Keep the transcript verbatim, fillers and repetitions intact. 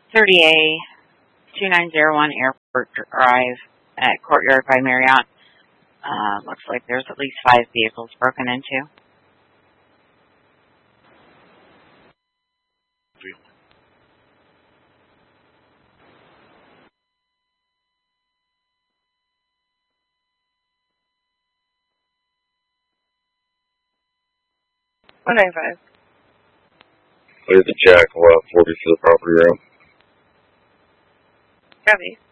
thirty A, two nine zero one Airport Drive at Courtyard by Marriott. Uh, looks like there's at least five vehicles broken into. one nine five. Clear the jack, we'll have forty for the property room. Copy.